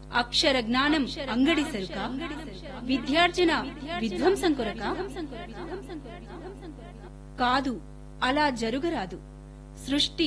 అక్షర జ్ఞానం అంగడి సరుక, విద్యార్జన విధ్వంసం కొరక కాదు, అలా జరుగరాదు. సృష్టి